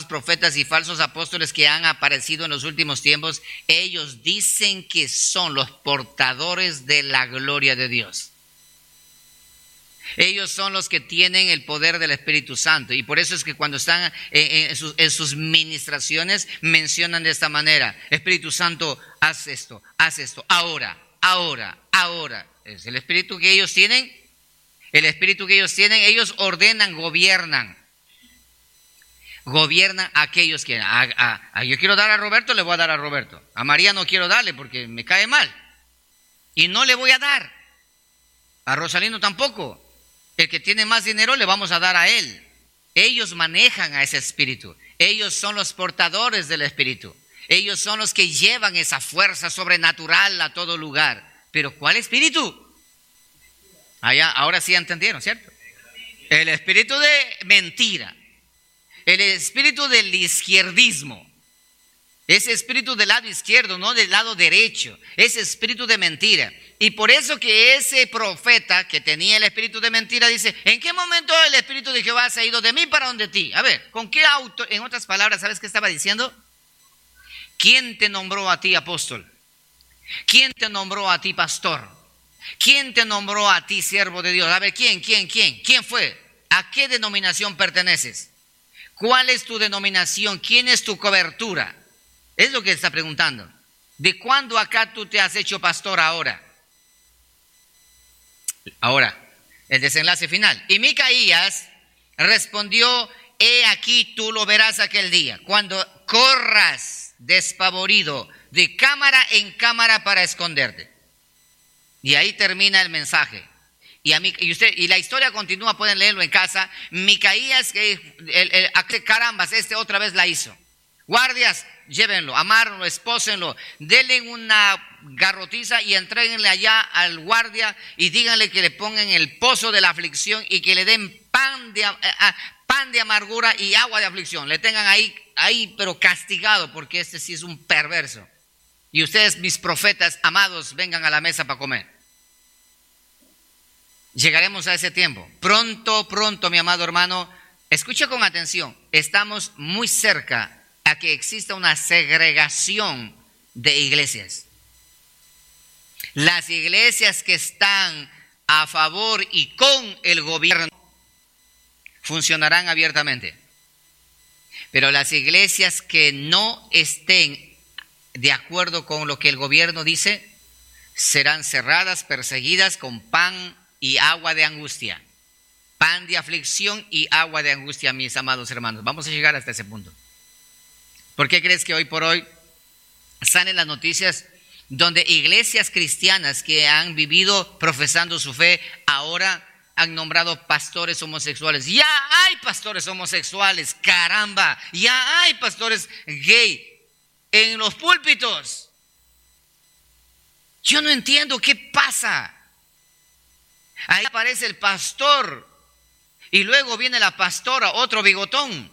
profetas y falsos apóstoles que han aparecido en los últimos tiempos, ellos dicen que son los portadores de la gloria de Dios. Ellos son los que tienen el poder del Espíritu Santo, y por eso es que cuando están en sus ministraciones mencionan de esta manera: Espíritu Santo, haz esto, ahora. Es el espíritu que ellos tienen. Ellos ordenan, gobiernan a aquellos que yo quiero dar a Roberto, le voy a dar a Roberto. A María no quiero darle porque me cae mal y no le voy a dar. A Rosalino tampoco. El que tiene más dinero le vamos a dar a él. Ellos manejan a ese espíritu. Ellos son los portadores del espíritu. Ellos son los que llevan esa fuerza sobrenatural a todo lugar. ¿Pero cuál espíritu? Ahora sí entendieron, ¿cierto? El espíritu de mentira. El espíritu del izquierdismo. Ese espíritu del lado izquierdo, no del lado derecho. Ese espíritu de mentira. Y por eso que ese profeta que tenía el espíritu de mentira dice: ¿en qué momento el espíritu de Jehová se ha ido de mí para donde ti? A ver, ¿con qué auto? En otras palabras, ¿sabes qué estaba diciendo? ¿Quién te nombró a ti apóstol? ¿Quién te nombró a ti pastor? ¿Quién te nombró a ti siervo de Dios? A ver, ¿quién fue? ¿A qué denominación perteneces? ¿Cuál es tu denominación? ¿Quién es tu cobertura? Es lo que está preguntando. ¿De cuándo acá tú te has hecho pastor ahora? Ahora, el desenlace final. Y Micaías respondió: he aquí tú lo verás aquel día, cuando corras despavorido de cámara en cámara para esconderte. Y ahí termina el mensaje. Y la historia continúa, pueden leerlo en casa. Micaías, carambas, otra vez la hizo. Guardias, llévenlo, amárrenlo, espósenlo, denle una garrotiza y entréguenle allá al guardia y díganle que le pongan el pozo de la aflicción y que le den pan de amargura y agua de aflicción. Le tengan ahí pero castigado, porque sí es un perverso. Y ustedes, mis profetas amados, vengan a la mesa para comer. Llegaremos a ese tiempo. Pronto, mi amado hermano, escucha con atención. Estamos muy cerca a que exista una segregación de iglesias. Las iglesias que están a favor y con el gobierno funcionarán abiertamente. Pero las iglesias que no estén de acuerdo con lo que el gobierno dice serán cerradas, perseguidas con pan y agua de angustia. Pan de aflicción y agua de angustia, mis amados hermanos. Vamos a llegar hasta ese punto. ¿Por qué crees que hoy por hoy salen las noticias donde iglesias cristianas que han vivido profesando su fe ahora han nombrado pastores homosexuales? Ya hay pastores homosexuales, caramba, ya hay pastores gay en los púlpitos. Yo no entiendo qué pasa. Ahí aparece el pastor y luego viene la pastora, otro bigotón.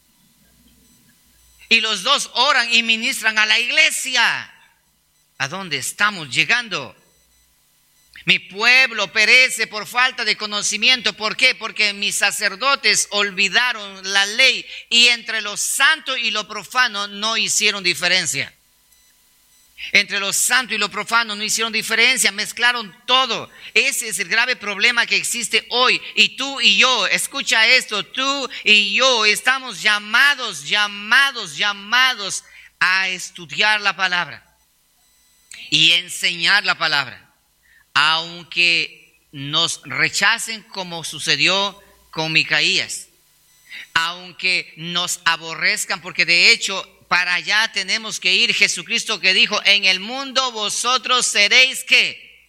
Y los dos oran y ministran a la iglesia. ¿A dónde estamos llegando? Mi pueblo perece por falta de conocimiento. ¿Por qué? Porque mis sacerdotes olvidaron la ley y entre lo santo y lo profano no hicieron diferencia. Entre lo santo y lo profano no hicieron diferencia, mezclaron todo. Ese es el grave problema que existe hoy. Y tú y yo, escucha esto, tú y yo estamos llamados a estudiar la palabra y enseñar la palabra. Aunque nos rechacen como sucedió con Micaías, aunque nos aborrezcan, porque de hecho para allá tenemos que ir. Jesucristo que dijo: en el mundo vosotros seréis ¿qué?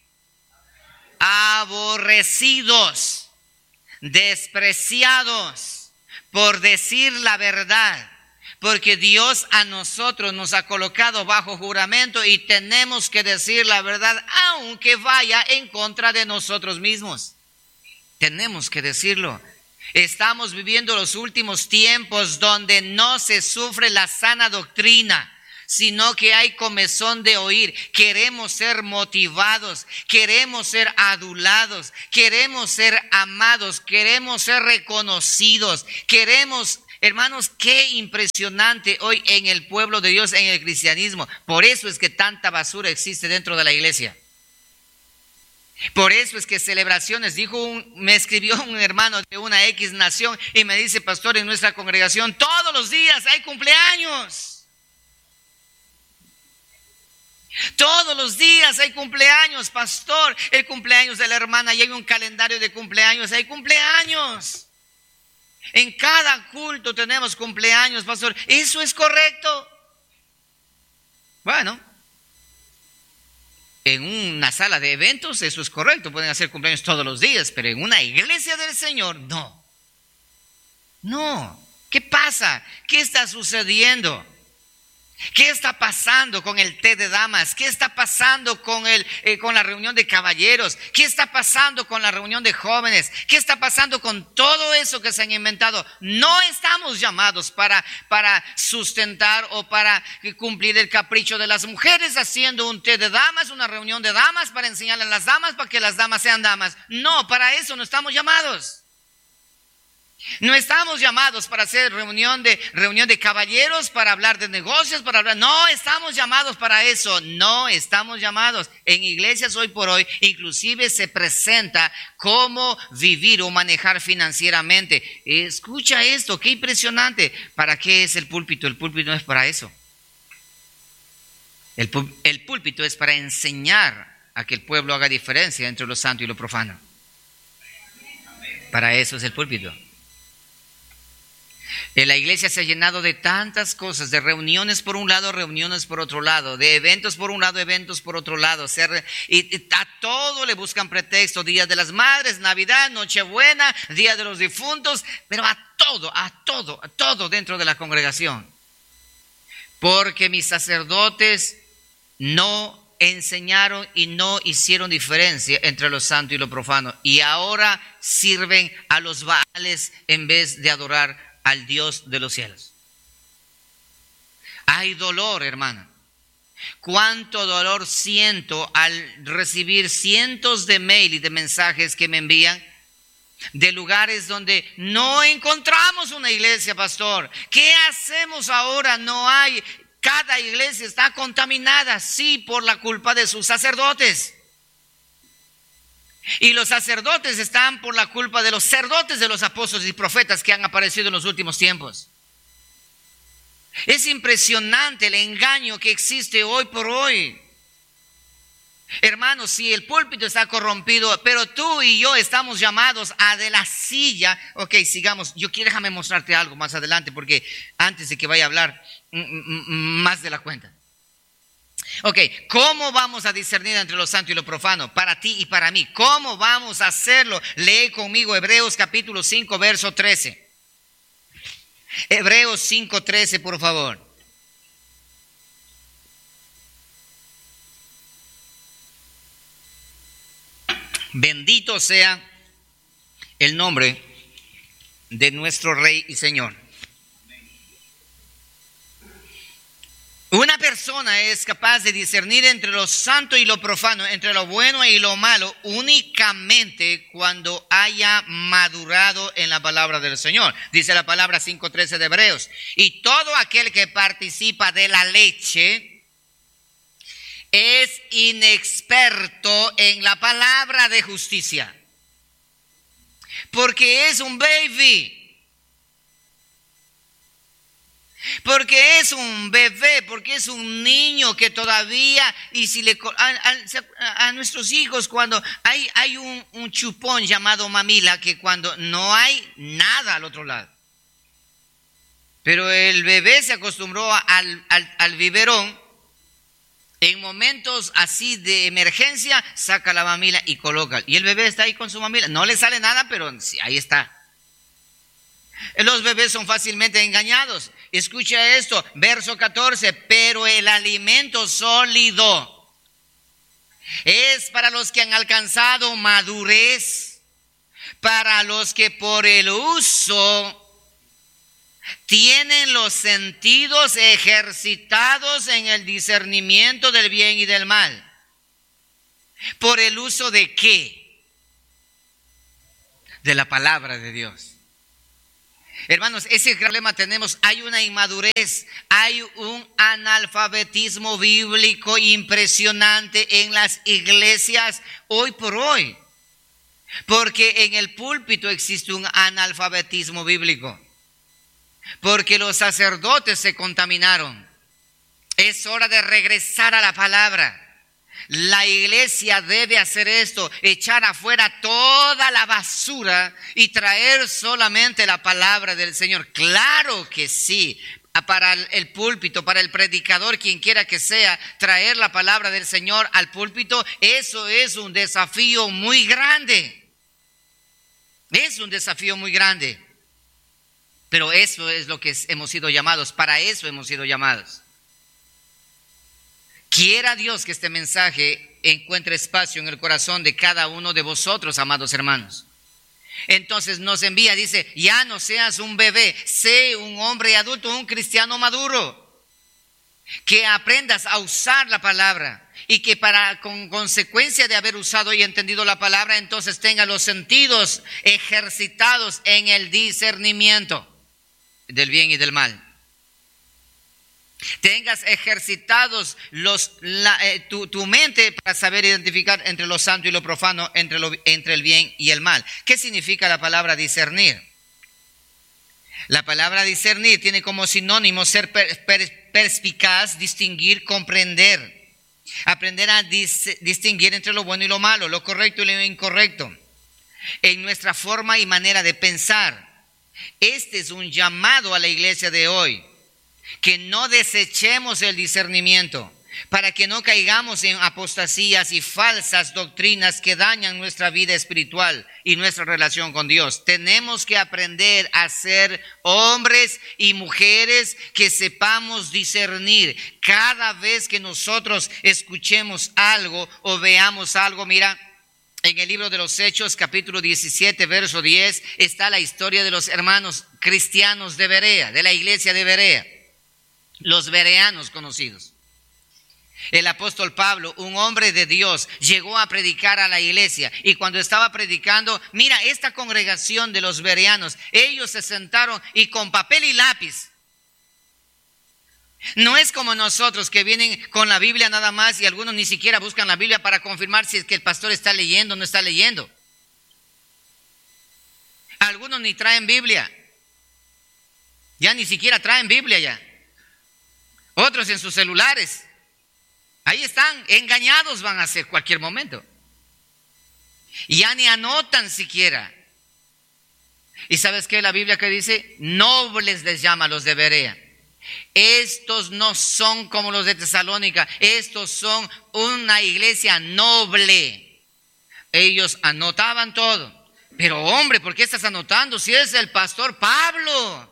Aborrecidos, despreciados por decir la verdad, porque Dios a nosotros nos ha colocado bajo juramento y tenemos que decir la verdad aunque vaya en contra de nosotros mismos. Tenemos que decirlo. Estamos viviendo los últimos tiempos donde no se sufre la sana doctrina, sino que hay comezón de oír. Queremos ser motivados, queremos ser adulados, queremos ser amados, queremos ser reconocidos, queremos Hermanos, qué impresionante hoy en el pueblo de Dios, en el cristianismo. Por eso es que tanta basura existe dentro de la iglesia. Por eso es que celebraciones, me escribió un hermano de una X nación y me dice: pastor, en nuestra congregación todos los días hay cumpleaños. Todos los días hay cumpleaños, pastor. El cumpleaños de la hermana, y hay un calendario de cumpleaños, hay cumpleaños. En cada culto tenemos cumpleaños, pastor. ¿Eso es correcto? Bueno, en una sala de eventos eso es correcto, pueden hacer cumpleaños todos los días, pero en una iglesia del Señor no. No. ¿Qué pasa? ¿Qué está sucediendo? ¿Qué está pasando con el té de damas? ¿Qué está pasando con la reunión de caballeros? ¿Qué está pasando con la reunión de jóvenes? ¿Qué está pasando con todo eso que se han inventado? No estamos llamados para sustentar o para cumplir el capricho de las mujeres haciendo un té de damas, una reunión de damas para enseñarle a las damas para que las damas sean damas. No, para eso no estamos llamados. No estamos llamados para hacer reunión de caballeros, para hablar de negocios, no estamos llamados para eso, no estamos llamados. En iglesias hoy por hoy inclusive se presenta cómo vivir o manejar financieramente. Escucha esto, qué impresionante. ¿Para qué es el púlpito? El púlpito no es para eso. El púlpito es para enseñar a que el pueblo haga diferencia entre lo santo y lo profano. Para eso es el púlpito. La iglesia se ha llenado de tantas cosas, de reuniones por un lado, reuniones por otro lado, de eventos por un lado, eventos por otro lado. Y a todo le buscan pretexto: Día de las Madres, Navidad, Nochebuena, Día de los Difuntos, pero a todo dentro de la congregación. Porque mis sacerdotes no enseñaron y no hicieron diferencia entre lo santo y lo profano. Y ahora sirven a los Baales en vez de adorar al Dios de los cielos. Hay dolor, hermana. Cuánto dolor siento al recibir cientos de mail y de mensajes que me envían de lugares donde no encontramos una iglesia, pastor. ¿Qué hacemos ahora? No hay. Cada iglesia está contaminada, sí, por la culpa de sus sacerdotes. Y los sacerdotes están por la culpa de los sacerdotes de los apóstoles y profetas que han aparecido en los últimos tiempos. Es impresionante el engaño que existe hoy por hoy. Hermanos, si el púlpito está corrompido, pero tú y yo estamos llamados a de la silla. Ok, sigamos. Déjame mostrarte algo más adelante, porque antes de que vaya a hablar más de la cuenta. Ok, ¿cómo vamos a discernir entre lo santo y lo profano? Para ti y para mí. ¿Cómo vamos a hacerlo? Lee conmigo Hebreos capítulo 5, verso 13. Hebreos 5, 13, por favor. Bendito sea el nombre de nuestro Rey y Señor. Una persona es capaz de discernir entre lo santo y lo profano, entre lo bueno y lo malo, únicamente cuando haya madurado en la palabra del Señor. Dice la palabra 5:13 de Hebreos: y todo aquel que participa de la leche es inexperto en la palabra de justicia, porque es un baby. Porque es un bebé, porque es un niño que todavía, y si a nuestros hijos, cuando hay un chupón llamado mamila, que cuando no hay nada al otro lado, pero el bebé se acostumbró al biberón, en momentos así de emergencia saca la mamila y coloca, y el bebé está ahí con su mamila, no le sale nada, pero sí, ahí está. Los bebés son fácilmente engañados. Escucha esto, verso 14: pero el alimento sólido es para los que han alcanzado madurez, para los que por el uso tienen los sentidos ejercitados en el discernimiento del bien y del mal. ¿Por el uso de qué? De la palabra de Dios. Hermanos, ese problema tenemos. Hay una inmadurez, hay un analfabetismo bíblico impresionante en las iglesias hoy por hoy. Porque en el púlpito existe un analfabetismo bíblico. Porque los sacerdotes se contaminaron. Es hora de regresar a la palabra. La iglesia debe hacer esto, echar afuera toda la basura y traer solamente la palabra del Señor. Claro que sí, para el púlpito, para el predicador, quien quiera que sea, traer la palabra del Señor al púlpito, eso es un desafío muy grande. Es un desafío muy grande. Pero eso es lo que hemos sido llamados, para eso hemos sido llamados. Quiera Dios que este mensaje encuentre espacio en el corazón de cada uno de vosotros, amados hermanos. Entonces nos envía, dice, ya no seas un bebé, sé un hombre adulto, un cristiano maduro. Que aprendas a usar la palabra y que con consecuencia de haber usado y entendido la palabra, entonces tenga los sentidos ejercitados en el discernimiento del bien y del mal. Tengas ejercitados tu mente para saber identificar entre lo santo y lo profano, entre el bien y el mal. ¿Qué significa la palabra discernir? La palabra discernir tiene como sinónimo ser perspicaz, distinguir, comprender. Aprender a distinguir entre lo bueno y lo malo, lo correcto y lo incorrecto. En nuestra forma y manera de pensar. Este es un llamado a la iglesia de hoy. Que no desechemos el discernimiento, para que no caigamos en apostasías y falsas doctrinas que dañan nuestra vida espiritual y nuestra relación con Dios. Tenemos que aprender a ser hombres y mujeres que sepamos discernir. Cada vez que nosotros escuchemos algo o veamos algo, mira, en el libro de los Hechos, capítulo 17, verso 10, está la historia de los hermanos cristianos de Berea, de la iglesia de Berea. Los bereanos conocidos. El apóstol Pablo, un hombre de Dios, llegó a predicar a la iglesia y cuando estaba predicando, mira, esta congregación de los bereanos, ellos se sentaron y con papel y lápiz. No es como nosotros que vienen con la Biblia nada más y algunos ni siquiera buscan la Biblia para confirmar si es que el pastor está leyendo o no está leyendo. Algunos ni traen Biblia. Ya ni siquiera traen Biblia ya. Otros en sus celulares. Ahí están, engañados van a ser cualquier momento. Y ya ni anotan siquiera. ¿Y sabes qué? La Biblia que dice, nobles les llama a los de Berea. Estos no son como los de Tesalónica, estos son una iglesia noble. Ellos anotaban todo. Pero hombre, ¿por qué estás anotando si es el pastor Pablo?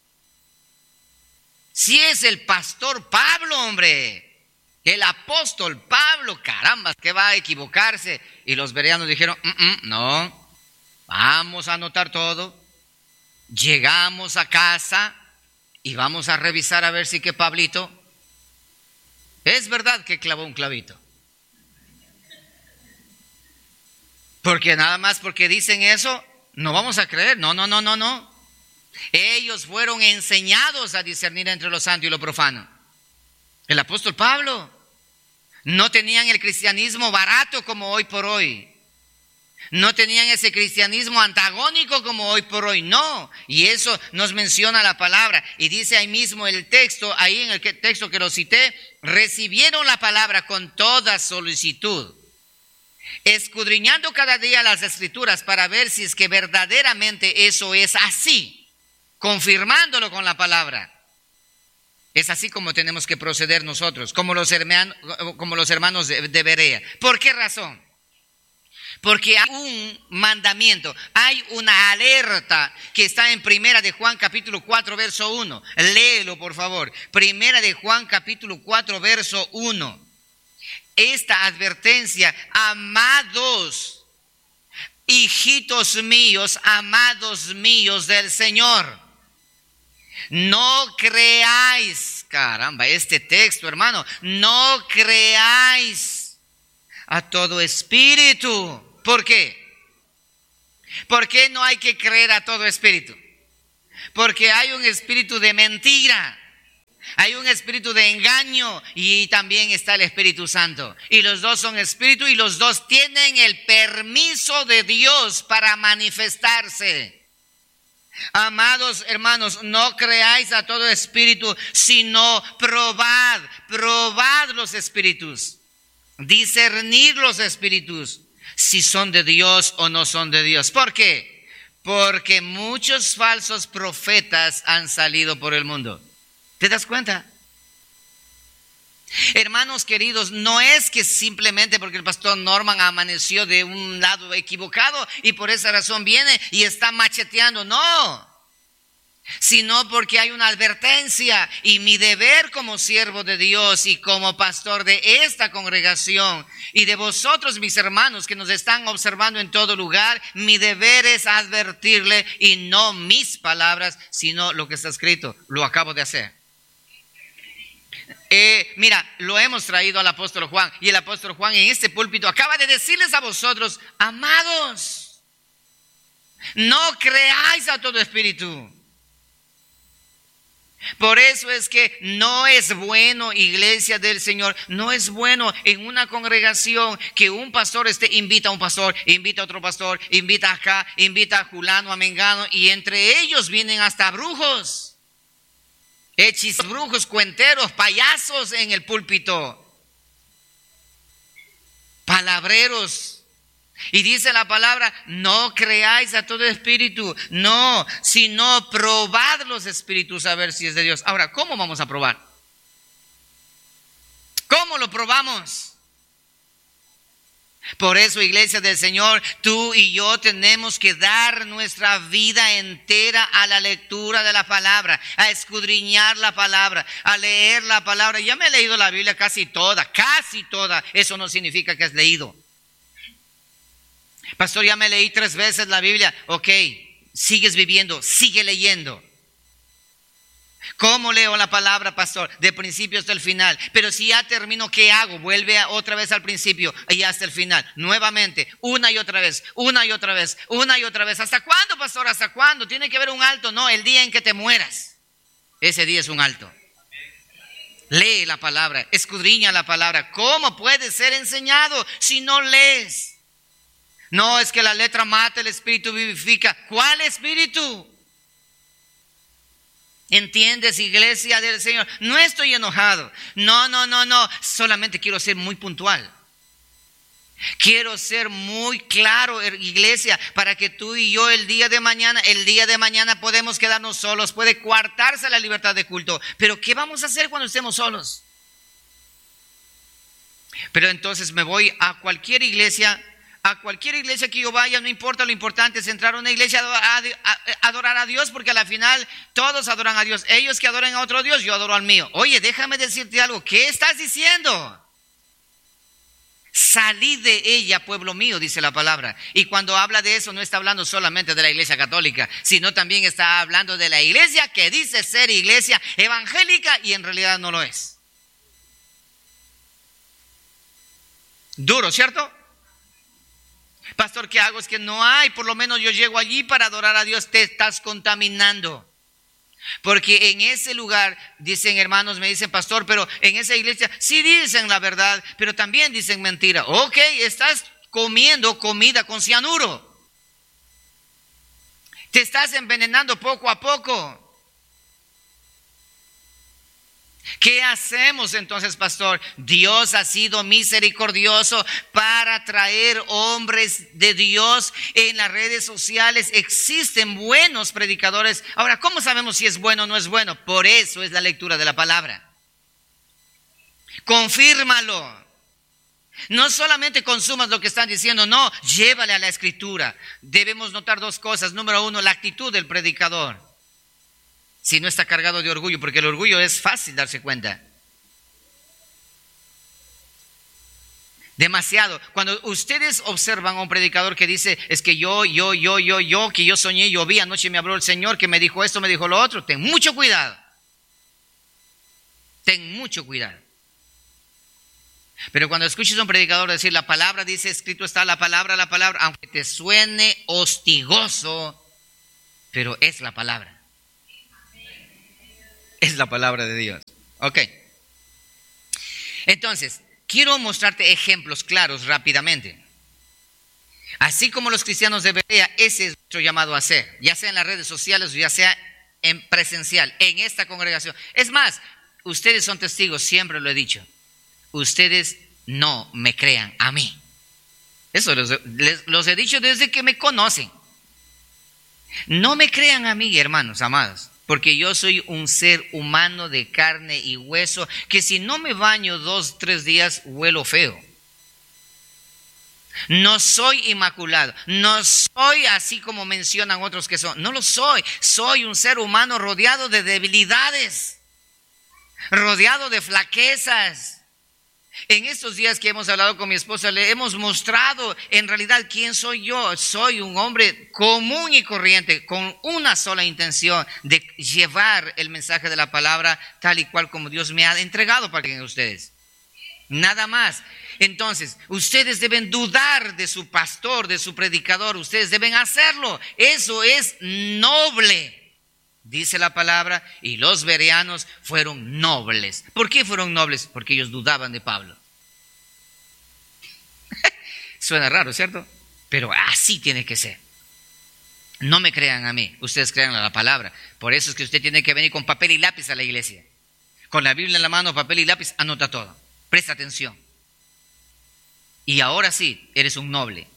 Si es el pastor Pablo, hombre, el apóstol Pablo, caramba, que va a equivocarse. Y los bereanos dijeron, no, vamos a anotar todo. Llegamos a casa y vamos a revisar a ver si que Pablito, es verdad que clavó un clavito. Porque nada más porque dicen eso, no vamos a creer, no. Ellos fueron enseñados a discernir entre lo santo y lo profano. El apóstol Pablo. No tenían el cristianismo barato como hoy por hoy. No tenían ese cristianismo antagónico como hoy por hoy. No. Y eso nos menciona la palabra. Y dice ahí mismo el texto, ahí en el texto que lo cité, recibieron la palabra con toda solicitud, escudriñando cada día las escrituras para ver si es que verdaderamente eso es así. Confirmándolo con la palabra. Es así como tenemos que proceder nosotros, como los hermanos de Berea. ¿Por qué razón? Porque hay un mandamiento, hay una alerta que está en Primera de Juan capítulo 4 verso 1. Léelo por favor. Primera de Juan capítulo 4 verso 1. Esta advertencia, amados, hijitos míos, amados míos del Señor. No creáis, caramba, este texto, hermano, no creáis a todo espíritu. ¿Por qué? ¿Por qué no hay que creer a todo espíritu? Porque hay un espíritu de mentira. Hay un espíritu de engaño y también está el Espíritu Santo. Y los dos son espíritu y los dos tienen el permiso de Dios para manifestarse. Amados hermanos, no creáis a todo espíritu, sino probad los espíritus. Discernid los espíritus, si son de Dios o no son de Dios. ¿Por qué? Porque muchos falsos profetas han salido por el mundo. ¿Te das cuenta? Hermanos queridos, no es que simplemente porque el pastor Norman amaneció de un lado equivocado y por esa razón viene y está macheteando, no. Sino porque hay una advertencia y mi deber como siervo de Dios y como pastor de esta congregación y de vosotros mis hermanos que nos están observando en todo lugar, mi deber es advertirle y no mis palabras, sino lo que está escrito. Lo acabo de hacer. Mira, lo hemos traído al apóstol Juan y el apóstol Juan en este púlpito acaba de decirles a vosotros, amados, no creáis a todo espíritu. Por eso es que no es bueno, iglesia del Señor, no es bueno en una congregación que un pastor invita a un pastor, invita a otro pastor, invita acá, invita a fulano, a mengano y entre ellos vienen hasta brujos. Hechizos, brujos, cuenteros, payasos en el púlpito, palabreros. Y dice la palabra, no creáis a todo espíritu, no, sino probad los espíritus a ver si es de Dios. Ahora, ¿cómo vamos a probar? ¿Cómo lo probamos? Por eso, iglesia del Señor, tú y yo tenemos que dar nuestra vida entera a la lectura de la palabra, a escudriñar la palabra, a leer la palabra. Ya me he leído la Biblia casi toda. Eso no significa que has leído. Pastor, ya me leí 3 veces la Biblia. Ok, sigues viviendo, sigue leyendo. ¿Cómo leo la palabra, pastor? De principio hasta el final. Pero si ya termino, ¿qué hago? Vuelve otra vez al principio y hasta el final. Nuevamente, una y otra vez, una y otra vez, una y otra vez. ¿Hasta cuándo, pastor? ¿Hasta cuándo? Tiene que haber un alto. No, el día en que te mueras. Ese día es un alto. Lee la palabra, escudriña la palabra. ¿Cómo puede ser enseñado si no lees? No, es que la letra mata, el espíritu vivifica. ¿Cuál espíritu? ¿Entiendes, iglesia del Señor? No estoy enojado. No. Solamente quiero ser muy puntual. Quiero ser muy claro, iglesia, para que tú y yo el día de mañana podemos quedarnos solos. Puede coartarse la libertad de culto. Pero ¿qué vamos a hacer cuando estemos solos? Pero entonces me voy a cualquier iglesia que yo vaya, no importa, lo importante es entrar a una iglesia a adorar a Dios, porque a la final todos adoran a Dios. Ellos que adoran a otro Dios, yo adoro al mío. Oye, déjame decirte algo. ¿Qué estás diciendo? Salid de ella, pueblo mío, dice la palabra. Y cuando habla de eso, no está hablando solamente de la iglesia católica, sino también está hablando de la iglesia que dice ser iglesia evangélica y en realidad no lo es. Duro, ¿cierto? Pastor, ¿qué hago? Es que no hay, por lo menos yo llego allí para adorar a Dios. Te estás contaminando. Porque en ese lugar, dicen hermanos, me dicen, pastor, pero en esa iglesia sí dicen la verdad, pero también dicen mentira. Ok, estás comiendo comida con cianuro. Te estás envenenando poco a poco. ¿Qué hacemos entonces, pastor? Dios ha sido misericordioso para traer hombres de Dios en las redes sociales. Existen buenos predicadores. Ahora, ¿cómo sabemos si es bueno o no es bueno? Por eso es la lectura de la palabra. Confírmalo. No solamente consumas lo que están diciendo, no, llévale a la escritura. Debemos notar 2 cosas. Número 1, la actitud del predicador. Si no está cargado de orgullo, porque el orgullo es fácil darse cuenta. Demasiado. Cuando ustedes observan a un predicador que dice, es que yo, que yo soñé, yo vi, anoche me habló el Señor, que me dijo esto, me dijo lo otro, ten mucho cuidado. Ten mucho cuidado. Pero cuando escuches a un predicador decir, la palabra dice, escrito está la palabra, aunque te suene hostigoso, pero es la palabra. Es la palabra de Dios. Ok. Entonces, quiero mostrarte ejemplos claros rápidamente. Así como los cristianos de Berea, ese es nuestro llamado a hacer, ya sea en las redes sociales o ya sea en presencial, en esta congregación. Es más, ustedes son testigos, siempre lo he dicho. Ustedes no me crean a mí. Eso los he dicho desde que me conocen. No me crean a mí, hermanos amados, porque yo soy un ser humano de carne y hueso, que si no me baño 2, 3 días, huelo feo. No soy inmaculado, no soy así como mencionan otros que son. No lo soy, soy un ser humano rodeado de debilidades, rodeado de flaquezas. En estos días que hemos hablado con mi esposa, le hemos mostrado en realidad quién soy yo. Soy un hombre común y corriente, con una sola intención de llevar el mensaje de la palabra tal y cual como Dios me ha entregado para que ustedes. Nada más. Entonces, ustedes deben dudar de su pastor, de su predicador. Ustedes deben hacerlo. Eso es noble, dice la palabra. Y los bereanos fueron nobles. ¿Por qué fueron nobles? Porque ellos dudaban de Pablo. Suena raro, ¿cierto? Pero así tiene que ser. No me crean a mí, ustedes crean a la palabra. Por eso es que usted tiene que venir con papel y lápiz a la iglesia. Con la Biblia en la mano, papel y lápiz, anota todo. Presta atención. Y ahora sí, eres un noble.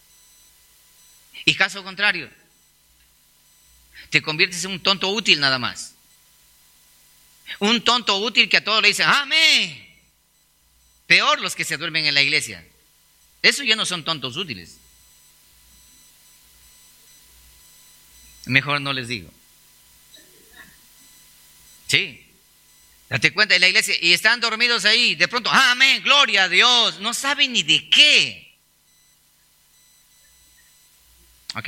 Y caso contrario, te conviertes en un tonto útil nada más. Un tonto útil que a todos le dicen, amén. Peor los que se duermen en la iglesia. Esos ya no son tontos útiles. Mejor no les digo. Sí. Date cuenta, en la iglesia, y están dormidos ahí, de pronto, amén, gloria a Dios, no saben ni de qué. Ok.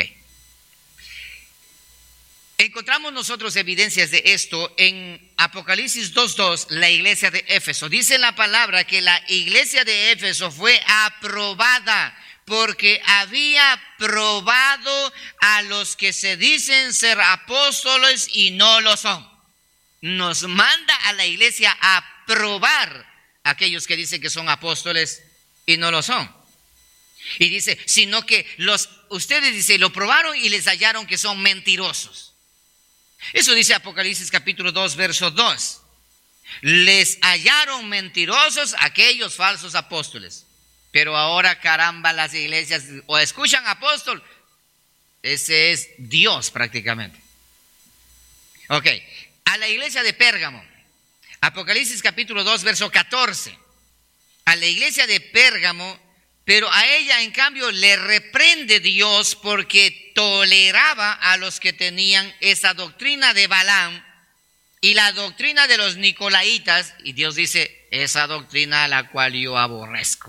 Encontramos nosotros evidencias de esto en Apocalipsis 2:2, la iglesia de Éfeso. Dice la palabra que la iglesia de Éfeso fue aprobada porque había probado a los que se dicen ser apóstoles y no lo son. Nos manda a la iglesia a probar a aquellos que dicen que son apóstoles y no lo son. Y dice, sino que ustedes dice, lo probaron y les hallaron que son mentirosos. Eso dice Apocalipsis capítulo 2, verso 2. Les hallaron mentirosos aquellos falsos apóstoles. Pero ahora, caramba, las iglesias o escuchan apóstol, ese es Dios prácticamente. Ok. A la iglesia de Pérgamo, Apocalipsis capítulo 2, verso 14. A la iglesia de Pérgamo, pero a ella en cambio le reprende Dios porque toleraba a los que tenían esa doctrina de Balaam y la doctrina de los nicolaitas. Y Dios dice, esa doctrina a la cual yo aborrezco.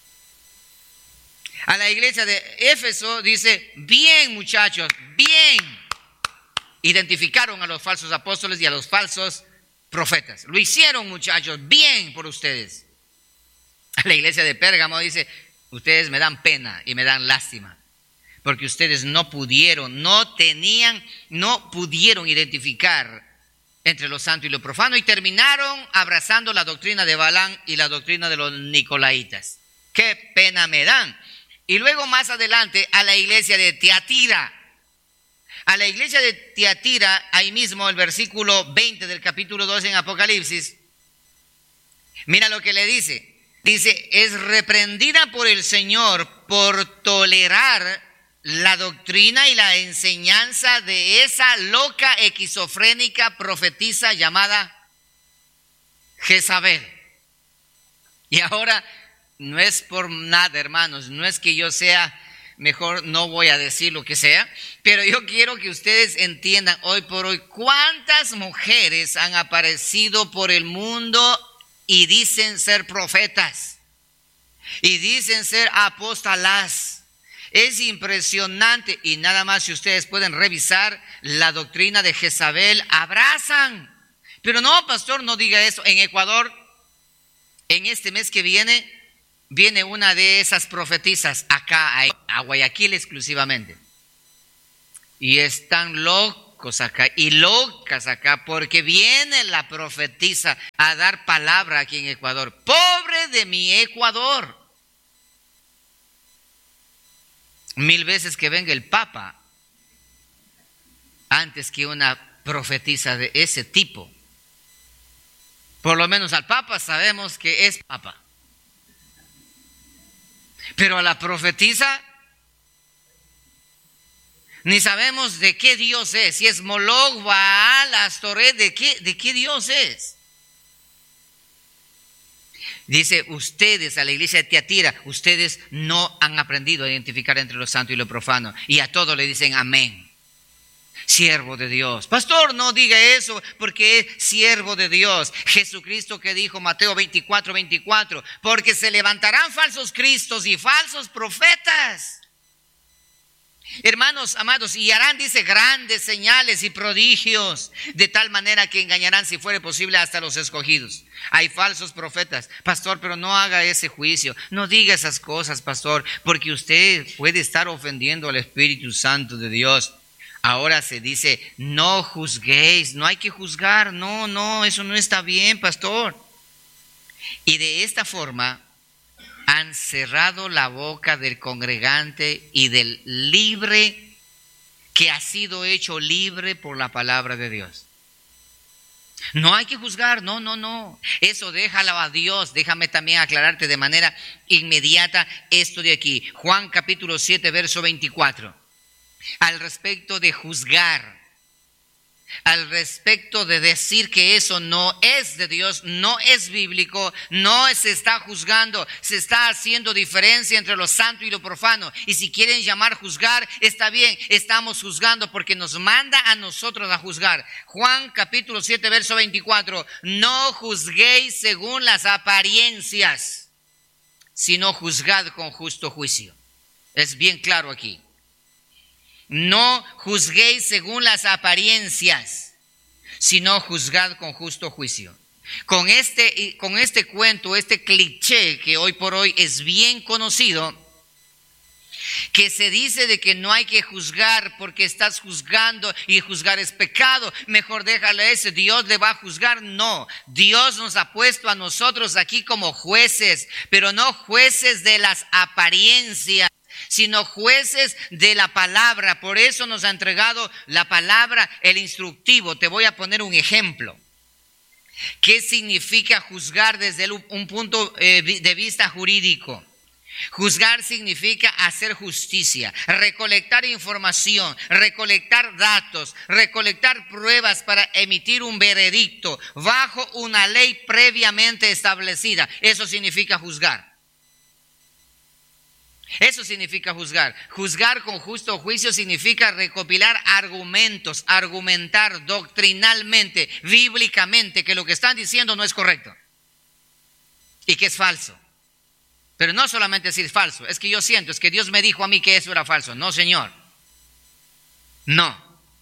A la iglesia de Éfeso dice, bien muchachos, bien. Identificaron a los falsos apóstoles y a los falsos profetas. Lo hicieron, muchachos, bien por ustedes. A la iglesia de Pérgamo dice, ustedes me dan pena y me dan lástima, porque ustedes no pudieron identificar entre lo santo y lo profano y terminaron abrazando la doctrina de Balaam y la doctrina de los nicolaitas. ¡Qué pena me dan! Y luego más adelante a la iglesia de Tiatira. A la iglesia de Tiatira, ahí mismo el versículo 20 del capítulo 2 en Apocalipsis, mira lo que le dice. Dice, es reprendida por el Señor por tolerar la doctrina y la enseñanza de esa loca, esquizofrénica profetisa llamada Jezabel. Y ahora, no es por nada, hermanos, no es que yo sea... Mejor no voy a decir lo que sea, pero yo quiero que ustedes entiendan hoy por hoy cuántas mujeres han aparecido por el mundo y dicen ser profetas y dicen ser apóstolas. Es impresionante y nada más si ustedes pueden revisar la doctrina de Jezabel, abrazan. Pero no, pastor, no diga eso. En Ecuador, en este mes que viene una de esas profetisas acá a Guayaquil exclusivamente. Y están locos locos acá y locas acá, porque viene la profetisa a dar palabra aquí en Ecuador. Pobre de mi Ecuador. 1000 veces que venga el Papa antes que una profetisa de ese tipo. Por lo menos al Papa sabemos que es Papa. Pero a la profetisa ni sabemos de qué Dios es. Si es Moloch, Baal, Astoret, ¿de qué Dios es? Dice, ustedes, a la iglesia de Tiatira, ustedes no han aprendido a identificar entre lo santo y lo profano. Y a todo le dicen amén. Siervo de Dios. Pastor, no diga eso porque es siervo de Dios. Jesucristo que dijo, Mateo 24:24, porque se levantarán falsos cristos y falsos profetas. Hermanos amados, y harán, dice, grandes señales y prodigios, de tal manera que engañarán, si fuere posible, hasta los escogidos. Hay falsos profetas. Pastor, pero no haga ese juicio, no diga esas cosas, pastor, porque usted puede estar ofendiendo al Espíritu Santo de Dios. Ahora se dice, no juzguéis, no hay que juzgar, no, eso no está bien, pastor. Y de esta forma han cerrado la boca del congregante y del libre que ha sido hecho libre por la palabra de Dios. No hay que juzgar, no. Eso déjalo a Dios. Déjame también aclararte de manera inmediata esto de aquí. Juan capítulo 7, verso 24. Al respecto de juzgar, al respecto de decir que eso no es de Dios, no es bíblico, no se está juzgando, se está haciendo diferencia entre lo santo y lo profano. Y si quieren llamar juzgar, está bien, estamos juzgando porque nos manda a nosotros a juzgar. Juan capítulo 7, verso 24, no juzguéis según las apariencias, sino juzgad con justo juicio. Es bien claro aquí. No juzguéis según las apariencias, sino juzgad con justo juicio. Con este cuento, este cliché que hoy por hoy es bien conocido, que se dice de que no hay que juzgar porque estás juzgando y juzgar es pecado, mejor déjalo eso, Dios le va a juzgar. No, Dios nos ha puesto a nosotros aquí como jueces, pero no jueces de las apariencias, sino jueces de la palabra. Por eso nos ha entregado la palabra, el instructivo. Te voy a poner un ejemplo. ¿Qué significa juzgar desde un punto de vista jurídico? Juzgar significa hacer justicia, recolectar información, recolectar datos, recolectar pruebas para emitir un veredicto bajo una ley previamente establecida. Eso significa juzgar. Eso significa juzgar. Juzgar con justo juicio significa recopilar argumentos, argumentar doctrinalmente, bíblicamente, que lo que están diciendo no es correcto y que es falso. Pero no solamente decir falso, es que yo siento, es que Dios me dijo a mí que eso era falso. No, Señor. No.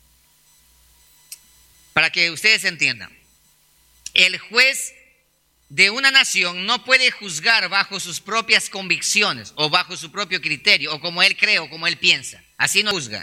Para que ustedes entiendan, el juez de una nación no puede juzgar bajo sus propias convicciones o bajo su propio criterio o como él cree o como él piensa. Así no juzga.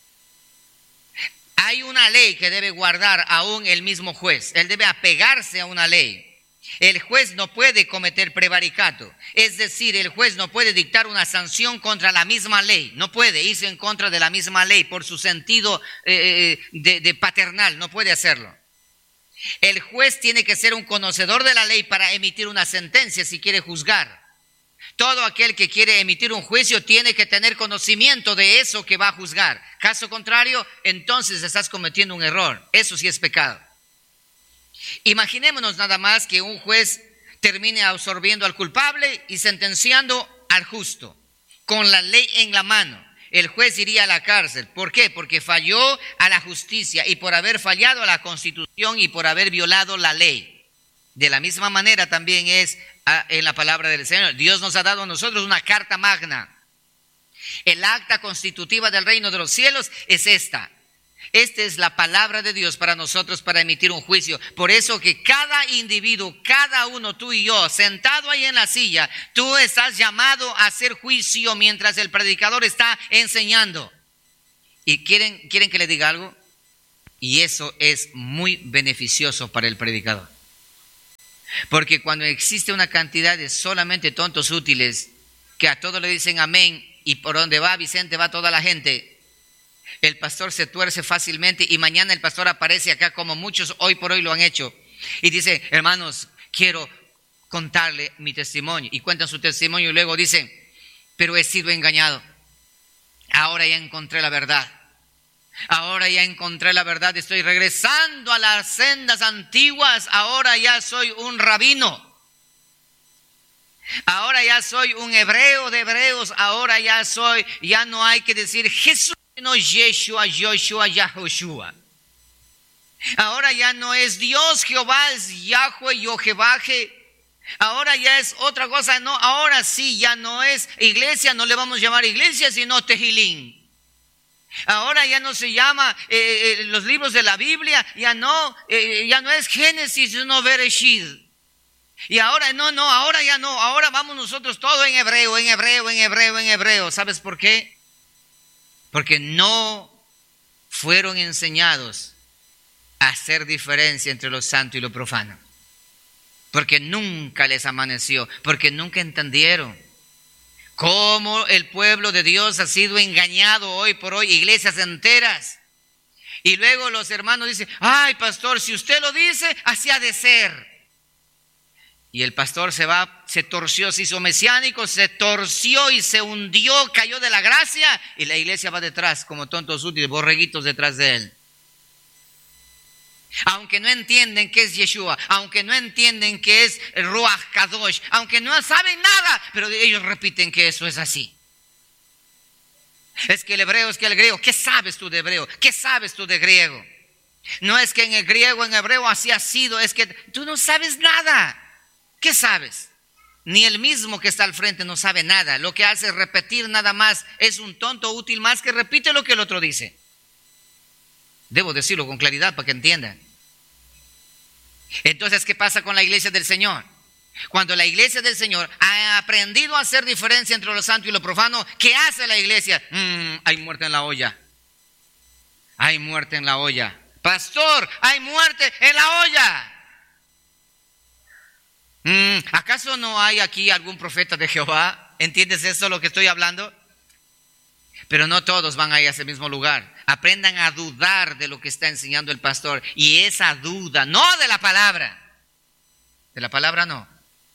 Hay una ley que debe guardar aún el mismo juez. Él debe apegarse a una ley. El juez no puede cometer prevaricato. Es decir, el juez no puede dictar una sanción contra la misma ley. No puede irse en contra de la misma ley por su sentido de paternal. No puede hacerlo. El juez tiene que ser un conocedor de la ley para emitir una sentencia si quiere juzgar. Todo aquel que quiere emitir un juicio tiene que tener conocimiento de eso que va a juzgar. Caso contrario, entonces estás cometiendo un error. Eso sí es pecado. Imaginémonos nada más que un juez termine absorbiendo al culpable y sentenciando al justo, con la ley en la mano. El juez iría a la cárcel. ¿Por qué? Porque falló a la justicia y por haber fallado a la Constitución y por haber violado la ley. De la misma manera también es en la palabra del Señor. Dios nos ha dado a nosotros una carta magna. El acta constitutiva del reino de los cielos es esta. Esta es la palabra de Dios para nosotros para emitir un juicio. Por eso que cada individuo, cada uno, tú y yo, sentado ahí en la silla, tú estás llamado a hacer juicio mientras el predicador está enseñando. ¿Y quieren que le diga algo? Y eso es muy beneficioso para el predicador. Porque cuando existe una cantidad de solamente tontos útiles que a todos le dicen amén y por donde va Vicente va toda la gente, el pastor se tuerce fácilmente y mañana el pastor aparece acá como muchos hoy por hoy lo han hecho y dice: hermanos, quiero contarle mi testimonio, y cuentan su testimonio y luego dicen: pero he sido engañado, ahora ya encontré la verdad. Ahora ya encontré la verdad, estoy regresando a las sendas antiguas, ahora ya soy un rabino. Ahora ya soy un hebreo de hebreos, ahora ya no hay que decir Jesús, sino Yeshua, Joshua, Yahoshua. Ahora ya no es Dios Jehová, es Yahweh, Yojebaje. Ahora ya es otra cosa, no, ahora sí ya no es iglesia, no le vamos a llamar iglesia, sino Tejilín. Ahora ya no se llama los libros de la Biblia, ya no es Génesis, sino Bereshit. Y ahora ahora ya no, ahora vamos nosotros todo en hebreo. ¿Sabes por qué? Porque no fueron enseñados a hacer diferencia entre lo santo y lo profano. Porque nunca les amaneció, porque nunca entendieron cómo el pueblo de Dios ha sido engañado hoy por hoy, iglesias enteras. Y luego los hermanos dicen: ay, pastor, si usted lo dice, así ha de ser. Y el pastor se torció, se hizo mesiánico, se torció y se hundió, cayó de la gracia, y la iglesia va detrás como tontos útiles, borreguitos detrás de él. Aunque no entienden qué es Yeshua, aunque no entienden qué es Ruach Kadosh, aunque no saben nada, pero ellos repiten que eso es así. Es que el hebreo, es que el griego. ¿Qué sabes tú de hebreo? ¿Qué sabes tú de griego? No es que en el griego, en hebreo así ha sido, es que tú no sabes nada. ¿Qué sabes? Ni el mismo que está al frente no sabe nada. Lo que hace es repetir nada más. Es un tonto útil más que repite lo que el otro dice. Debo decirlo con claridad para que entiendan. Entonces, ¿qué pasa con la iglesia del Señor? Cuando la iglesia del Señor ha aprendido a hacer diferencia entre lo santo y lo profano, ¿qué hace la iglesia? Hay muerte en la olla. Hay muerte en la olla. Pastor, hay muerte en la olla. ¿Acaso no hay aquí algún profeta de Jehová? ¿Entiendes eso lo que estoy hablando? Pero no todos van a ir a ese mismo lugar. Aprendan a dudar de lo que está enseñando el pastor. Y esa duda, no de la palabra no,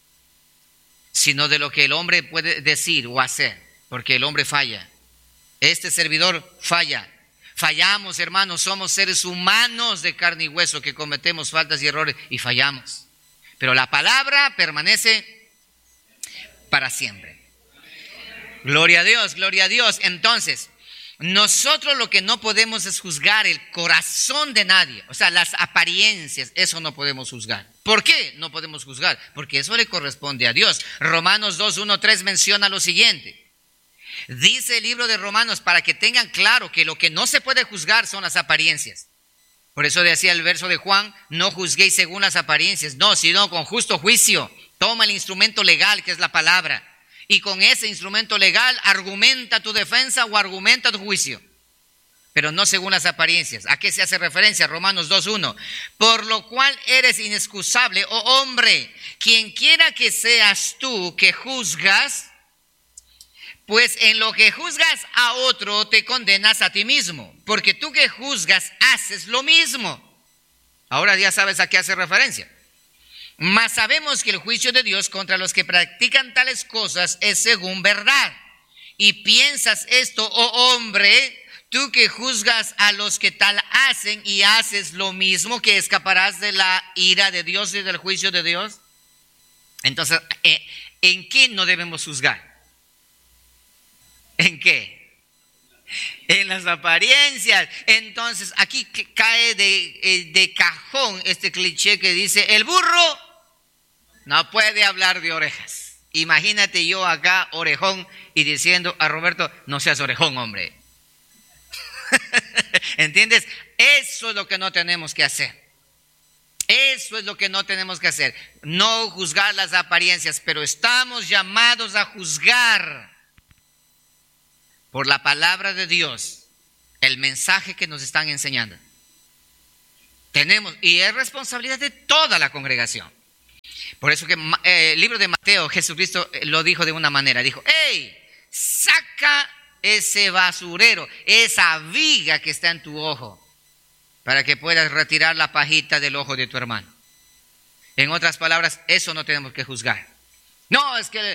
sino de lo que el hombre puede decir o hacer, porque el hombre falla. Este servidor falla. Fallamos, hermanos, somos seres humanos de carne y hueso que cometemos faltas y errores y fallamos. Pero la palabra permanece para siempre. Gloria a Dios, gloria a Dios. Entonces, nosotros lo que no podemos es juzgar el corazón de nadie, o sea, las apariencias, eso no podemos juzgar. ¿Por qué no podemos juzgar? Porque eso le corresponde a Dios. Romanos 2:1-3 menciona lo siguiente. Dice el libro de Romanos, para que tengan claro que lo que no se puede juzgar son las apariencias. Por eso decía el verso de Juan: no juzguéis según las apariencias, no, sino con justo juicio. Toma el instrumento legal que es la palabra. Y con ese instrumento legal argumenta tu defensa o argumenta tu juicio. Pero no según las apariencias. ¿A qué se hace referencia? Romanos 2:1. Por lo cual eres inexcusable, oh hombre, quien quiera que seas tú que juzgas, pues en lo que juzgas a otro te condenas a ti mismo. Porque tú que juzgas haces lo mismo. Ahora ya sabes a qué hace referencia. Mas sabemos que el juicio de Dios contra los que practican tales cosas es según verdad. Y piensas esto, oh hombre, tú que juzgas a los que tal hacen y haces lo mismo, que escaparás de la ira de Dios y del juicio de Dios. Entonces, ¿en qué no debemos juzgar? ¿En qué? En las apariencias. Entonces, aquí cae de cajón este cliché que dice: el burro no puede hablar de orejas. Imagínate yo acá, orejón, y diciendo a Roberto: no seas orejón, hombre. ¿Entiendes? Eso es lo que no tenemos que hacer. Eso es lo que no tenemos que hacer. No juzgar las apariencias, pero estamos llamados a juzgar por la palabra de Dios el mensaje que nos están enseñando. Tenemos, y es responsabilidad de toda la congregación. Por eso que el libro de Mateo, Jesucristo lo dijo de una manera. Dijo, ¡hey! Saca ese basurero, esa viga que está en tu ojo, para que puedas retirar la pajita del ojo de tu hermano. En otras palabras, eso no tenemos que juzgar. No, es que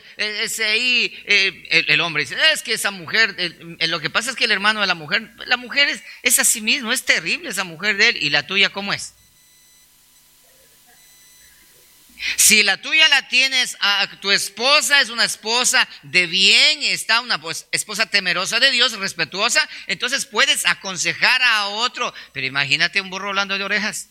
el hombre dice, es que esa mujer, lo que pasa es que el hermano de la mujer es así mismo, es terrible esa mujer de él, y la tuya, ¿cómo es? Si la tuya la tienes, tu esposa es una esposa de bien, está una esposa temerosa de Dios, respetuosa, entonces puedes aconsejar a otro, pero imagínate un burro hablando de orejas.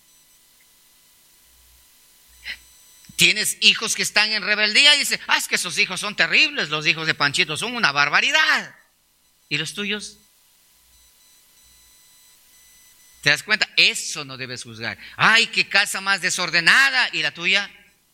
Tienes hijos que están en rebeldía y dices, es que esos hijos son terribles, los hijos de Panchito son una barbaridad. ¿Y los tuyos? ¿Te das cuenta? Eso no debes juzgar. Ay, qué casa más desordenada. ¿Y la tuya?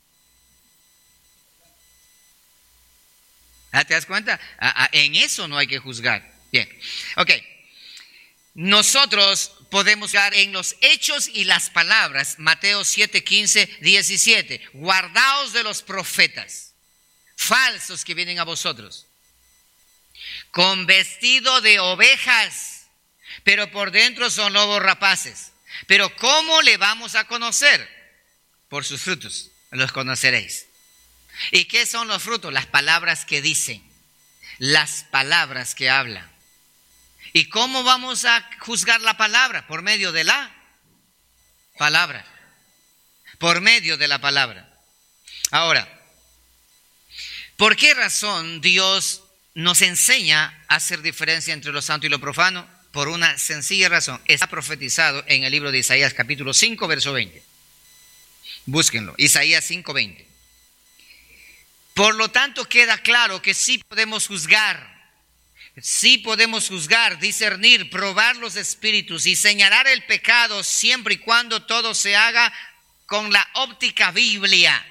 ¿Te das cuenta? En eso no hay que juzgar. Bien, ok. Nosotros podemos ver en los hechos y las palabras, Mateo 7, 15, 17. Guardaos de los profetas falsos que vienen a vosotros, con vestido de ovejas, pero por dentro son lobos rapaces. Pero ¿cómo le vamos a conocer? Por sus frutos los conoceréis. ¿Y qué son los frutos? Las palabras que dicen, las palabras que hablan. ¿Y cómo vamos a juzgar la palabra? Por medio de la palabra. Por medio de la palabra. Ahora, ¿por qué razón Dios nos enseña a hacer diferencia entre lo santo y lo profano? Por una sencilla razón. Está profetizado en el libro de Isaías capítulo 5, verso 20. Búsquenlo. Isaías 5, 20. Por lo tanto, queda claro que sí podemos juzgar. Sí podemos juzgar, discernir, probar los espíritus y señalar el pecado siempre y cuando todo se haga con la óptica bíblica.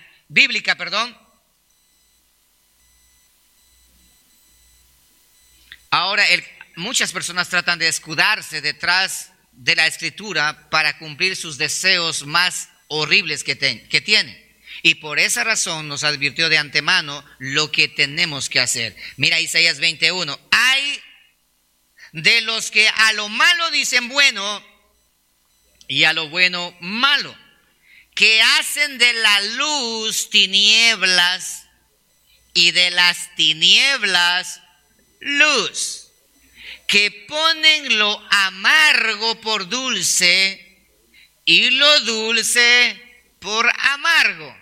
Ahora, muchas personas tratan de escudarse detrás de la escritura para cumplir sus deseos más horribles que tienen. Y por esa razón nos advirtió de antemano lo que tenemos que hacer. Mira Isaías 21. Hay de los que a lo malo dicen bueno y a lo bueno malo, que hacen de la luz tinieblas y de las tinieblas luz, que ponen lo amargo por dulce y lo dulce por amargo.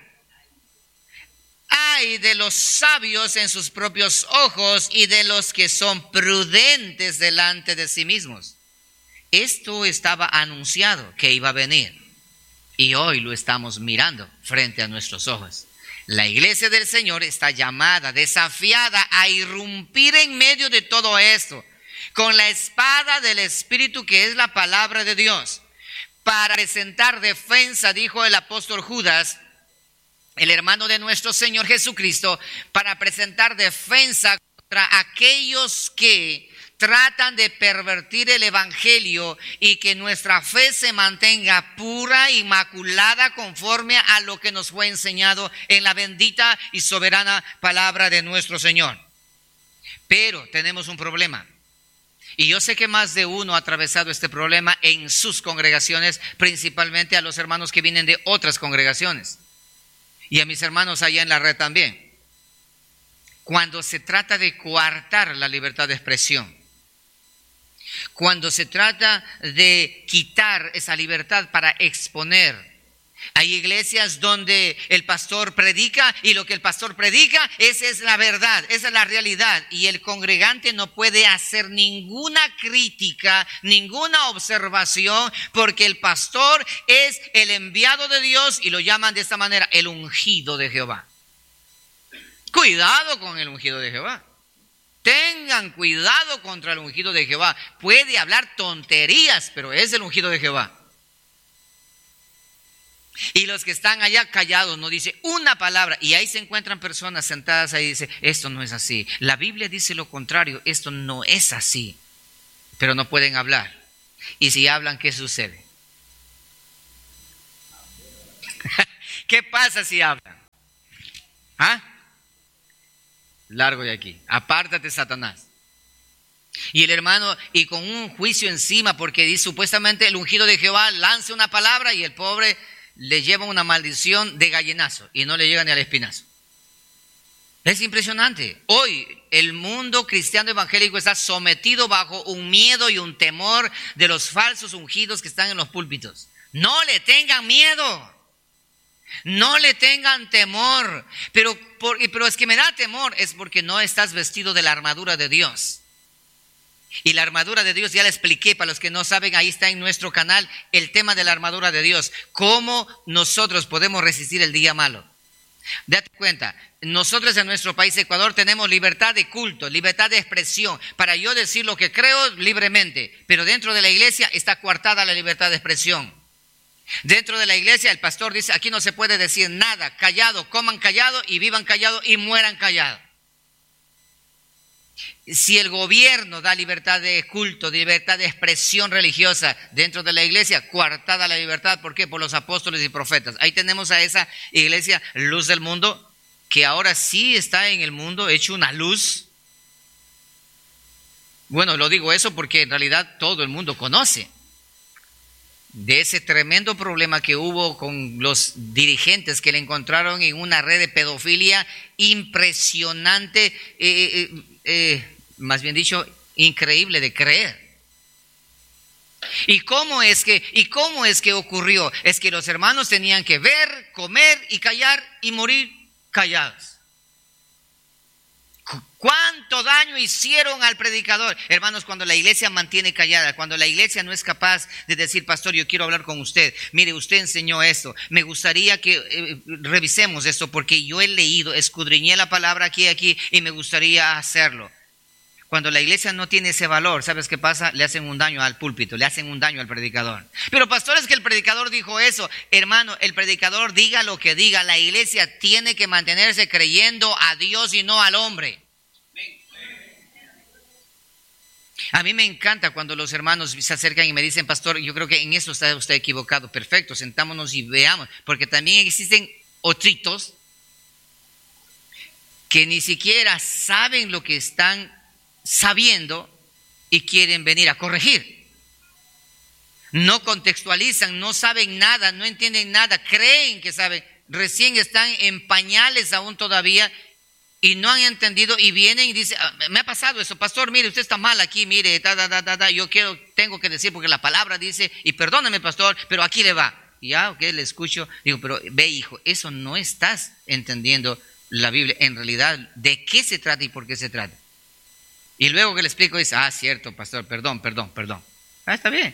Ay de los sabios en sus propios ojos y de los que son prudentes delante de sí mismos. Esto estaba anunciado que iba a venir y hoy lo estamos mirando frente a nuestros ojos. La iglesia del Señor está llamada, desafiada a irrumpir en medio de todo esto con la espada del Espíritu, que es la palabra de Dios, para presentar defensa, dijo el apóstol Judas, el hermano de nuestro Señor Jesucristo, para presentar defensa contra aquellos que tratan de pervertir el evangelio y que nuestra fe se mantenga pura, inmaculada, conforme a lo que nos fue enseñado en la bendita y soberana palabra de nuestro Señor. Pero tenemos un problema. Y yo sé que más de uno ha atravesado este problema en sus congregaciones, principalmente a los hermanos que vienen de otras congregaciones. Y a mis hermanos allá en la red también. Cuando se trata de coartar la libertad de expresión, cuando se trata de quitar esa libertad para exponer, hay iglesias donde el pastor predica y lo que el pastor predica, esa es la verdad, esa es la realidad. Y el congregante no puede hacer ninguna crítica, ninguna observación, porque el pastor es el enviado de Dios y lo llaman de esta manera, el ungido de Jehová. Cuidado con el ungido de Jehová. Tengan cuidado contra el ungido de Jehová. Puede hablar tonterías, pero es el ungido de Jehová. Y los que están allá callados no dice una palabra. Y ahí se encuentran personas sentadas ahí y dice, esto no es así. La Biblia dice lo contrario, esto no es así. Pero no pueden hablar. Y si hablan, ¿qué sucede? ¿Qué pasa si hablan? ¿Ah? Largo de aquí. Apártate, Satanás. Y el hermano, y con un juicio encima, porque dice supuestamente el ungido de Jehová lanza una palabra y el pobre le lleva una maldición de gallinazo y no le llega ni al espinazo. Es impresionante. Hoy el mundo cristiano evangélico está sometido bajo un miedo y un temor de los falsos ungidos que están en los púlpitos. No le tengan miedo. No le tengan temor. Pero es que me da temor, es porque no estás vestido de la armadura de Dios. Y la armadura de Dios, ya le expliqué, para los que no saben, ahí está en nuestro canal el tema de la armadura de Dios. Cómo nosotros podemos resistir el día malo. Date cuenta, nosotros en nuestro país, Ecuador, tenemos libertad de culto, libertad de expresión, para yo decir lo que creo libremente, pero dentro de la iglesia está coartada la libertad de expresión. Dentro de la iglesia el pastor dice, aquí no se puede decir nada, callado, coman callado y vivan callado y mueran callado. Si el gobierno da libertad de culto, libertad de expresión religiosa dentro de la iglesia, coartada la libertad, ¿por qué? Por los apóstoles y profetas. Ahí tenemos a esa iglesia, luz del mundo, que ahora sí está en el mundo, hecho una luz. Bueno, lo digo eso porque en realidad todo el mundo conoce de ese tremendo problema que hubo con los dirigentes que le encontraron en una red de pedofilia impresionante, más bien dicho, increíble de creer. ¿Y cómo es que ocurrió? Es que los hermanos tenían que ver, comer y callar y morir callados. ¿Cuánto daño hicieron al predicador? Hermanos, cuando la iglesia mantiene callada, cuando la iglesia no es capaz de decir, pastor, yo quiero hablar con usted. Mire, usted enseñó esto. Me gustaría que revisemos esto porque yo he leído, escudriñé la palabra aquí y me gustaría hacerlo. Cuando la iglesia no tiene ese valor, ¿sabes qué pasa? Le hacen un daño al púlpito, le hacen un daño al predicador. Pero pastor, es que el predicador dijo eso. Hermano, el predicador diga lo que diga, la iglesia tiene que mantenerse creyendo a Dios y no al hombre. A mí me encanta cuando los hermanos se acercan y me dicen, pastor, yo creo que en eso está usted equivocado. Perfecto, sentámonos y veamos, porque también existen otritos que ni siquiera saben lo que están sabiendo y quieren venir a corregir. No contextualizan, no saben nada, no entienden nada, creen que saben, recién están en pañales aún todavía y no han entendido y vienen y dicen, me ha pasado eso, pastor, mire, usted está mal aquí, mire, yo tengo que decir porque la palabra dice, y perdóneme, pastor, pero aquí le va. Y ya, ok, le escucho, digo, pero ve, hijo, eso no estás entendiendo la Biblia, en realidad, ¿de qué se trata y por qué se trata? Y luego que le explico, dice, cierto, pastor, perdón. Está bien.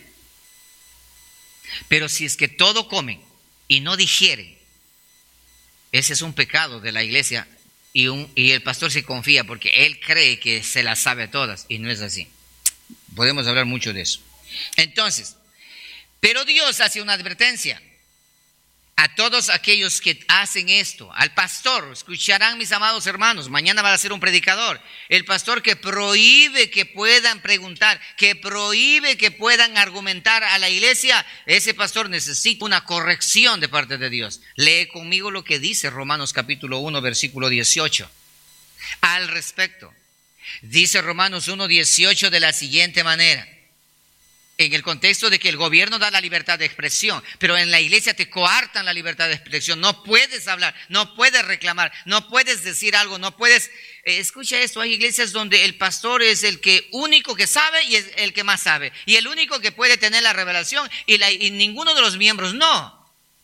Pero si es que todo comen y no digieren, ese es un pecado de la iglesia y el pastor se confía porque él cree que se las sabe todas y no es así. Podemos hablar mucho de eso. Entonces, pero Dios hace una advertencia a todos aquellos que hacen esto, al pastor. Escucharán, mis amados hermanos, mañana va a ser un predicador, el pastor que prohíbe que puedan preguntar, que prohíbe que puedan argumentar a la iglesia. Ese pastor necesita una corrección de parte de Dios. Lee conmigo lo que dice Romanos capítulo 1 versículo 18 al respecto. Dice Romanos 1:18 de la siguiente manera, en el contexto de que el gobierno da la libertad de expresión, pero en la iglesia te coartan la libertad de expresión. No puedes hablar, no puedes reclamar, no puedes decir algo, no puedes. Escucha esto, hay iglesias donde el pastor es el que único que sabe y es el que más sabe, y el único que puede tener la revelación y ninguno de los miembros no.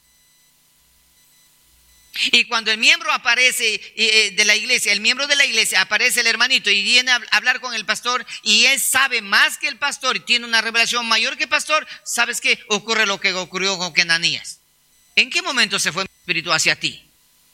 Y cuando el miembro aparece de la iglesia, el miembro de la iglesia, aparece el hermanito y viene a hablar con el pastor y él sabe más que el pastor y tiene una revelación mayor que el pastor, ¿sabes qué? Ocurre lo que ocurrió con Ananías. ¿En qué momento se fue el espíritu hacia ti?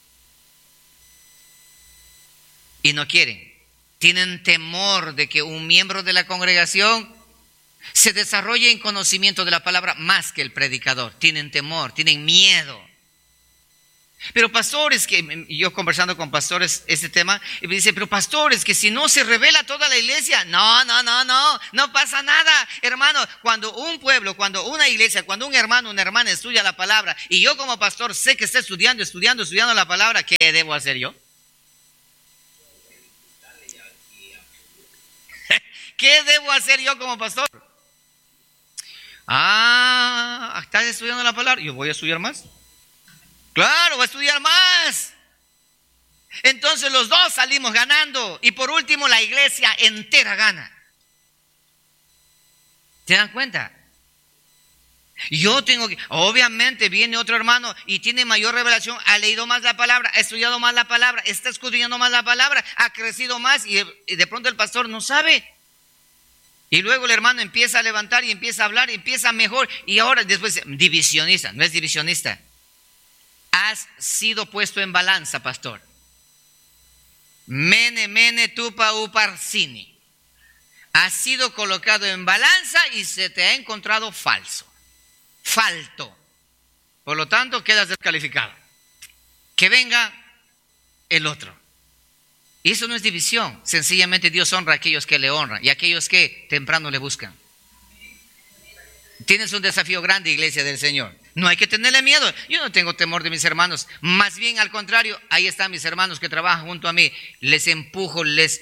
Y no quieren. Tienen temor de que un miembro de la congregación se desarrolle en conocimiento de la palabra más que el predicador. Tienen temor, tienen miedo. Pero pastores, que yo conversando con pastores este tema, y me dice, pero pastores, que si no se revela toda la iglesia, no pasa nada, hermano. Cuando un pueblo, cuando una iglesia, cuando un hermano, una hermana estudia la palabra, y yo como pastor sé que está estudiando la palabra, ¿qué debo hacer yo? ¿Qué debo hacer yo como pastor? ¿Estás estudiando la palabra? Yo voy a estudiar más. Claro, voy a estudiar más. Entonces los dos salimos ganando. Y por último, la iglesia entera gana. ¿Se dan cuenta? Yo tengo que, obviamente viene otro hermano y tiene mayor revelación, ha leído más la palabra, ha estudiado más la palabra, está escudriñando más la palabra, ha crecido más y de pronto el pastor no sabe. Y luego el hermano empieza a levantar y empieza a hablar y empieza mejor. Y ahora después, divisionista, no es divisionista. Has sido puesto en balanza, pastor. Mene tupa uparsini. Has sido colocado en balanza y se te ha encontrado falso. Falto. Por lo tanto, quedas descalificado. Que venga el otro. Y eso no es división. Sencillamente Dios honra a aquellos que le honran y a aquellos que temprano le buscan. Tienes un desafío grande, iglesia del Señor. No hay que tenerle miedo. Yo no tengo temor de mis hermanos. Más bien al contrario, ahí están mis hermanos que trabajan junto a mí. Les empujo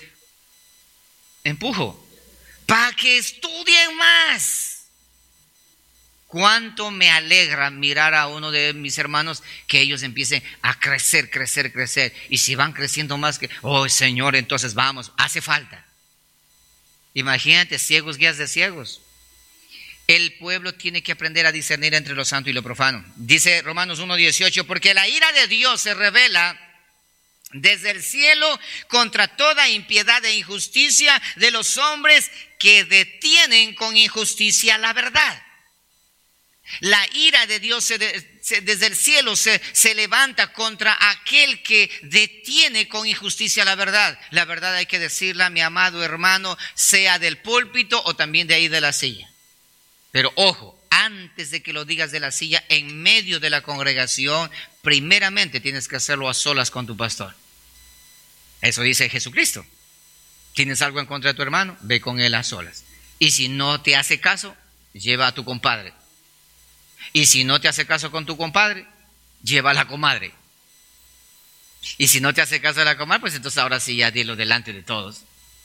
para que estudien más. Cuánto me alegra mirar a uno de mis hermanos que ellos empiecen a crecer. Y si van creciendo más que, oh Señor, entonces vamos, hace falta. Imagínate, ciegos, guías de ciegos. El pueblo tiene que aprender a discernir entre lo santo y lo profano. Dice Romanos 1:18, porque la ira de Dios se revela desde el cielo contra toda impiedad e injusticia de los hombres que detienen con injusticia la verdad. La ira de Dios desde el cielo se levanta contra aquel que detiene con injusticia la verdad. La verdad hay que decirla, mi amado hermano, sea del púlpito o también de ahí de la silla. Pero ojo, antes de que lo digas de la silla, en medio de la congregación, primeramente tienes que hacerlo a solas con tu pastor. Eso dice Jesucristo. ¿Tienes algo en contra de tu hermano? Ve con él a solas. Y si no te hace caso, lleva a tu compadre. Y si no te hace caso con tu compadre, lleva a la comadre. Y si no te hace caso a la comadre, pues entonces ahora sí ya dilo delante de todos.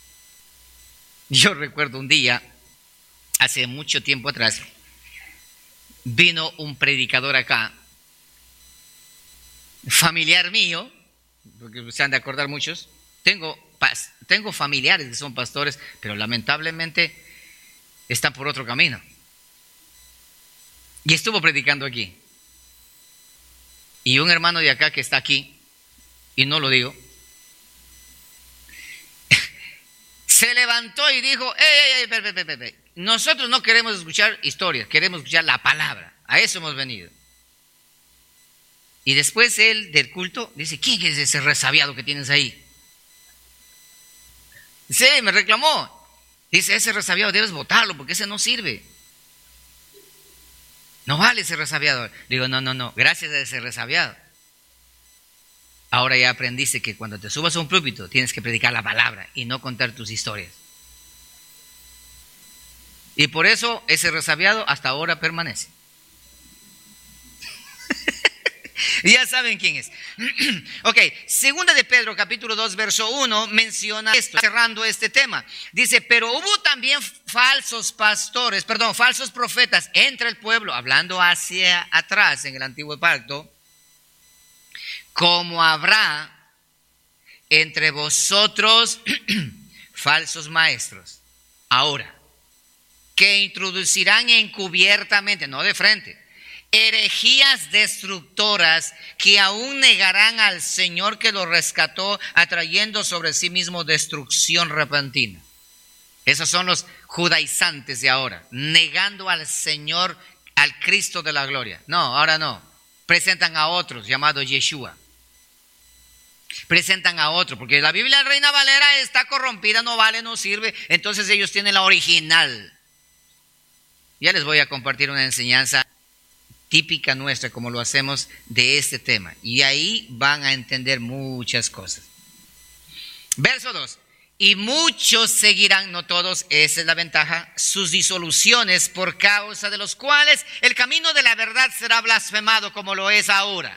Yo recuerdo un día, hace mucho tiempo atrás, vino un predicador acá, familiar mío, porque se han de acordar muchos. Tengo familiares que son pastores, pero lamentablemente están por otro camino. Y estuvo predicando aquí. Y un hermano de acá que está aquí, y no lo digo, se levantó y dijo, nosotros no queremos escuchar historias, queremos escuchar la palabra. A eso hemos venido. Y después él del culto dice, ¿quién es ese resabiado que tienes ahí? Sí, me reclamó. Dice, ese resabiado debes botarlo porque ese no sirve. No vale ese resabiado. Digo, no, gracias a ese resabiado. Ahora ya aprendiste que cuando te subas a un púlpito tienes que predicar la palabra y no contar tus historias. Y por eso ese resabiado hasta ahora permanece. Ya saben quién es. Ok, segunda de Pedro capítulo 2 verso 1 menciona esto, cerrando este tema. Dice, pero hubo también falsos profetas entre el pueblo, hablando hacia atrás en el antiguo pacto, como habrá entre vosotros falsos maestros. Ahora, que introducirán encubiertamente, no de frente, herejías destructoras que aún negarán al Señor que los rescató, atrayendo sobre sí mismo destrucción repentina. Esos son los judaizantes de ahora, negando al Señor, al Cristo de la gloria. No, ahora no. Presentan a otros, llamado Yeshua. Presentan a otro, porque la Biblia Reina Valera está corrompida, no vale, no sirve. Entonces ellos tienen la original. Ya les voy a compartir una enseñanza típica nuestra, como lo hacemos de este tema. Y ahí van a entender muchas cosas. Verso 2. Y muchos seguirán, no todos, esa es la ventaja, sus disoluciones, por causa de los cuales el camino de la verdad será blasfemado como lo es ahora.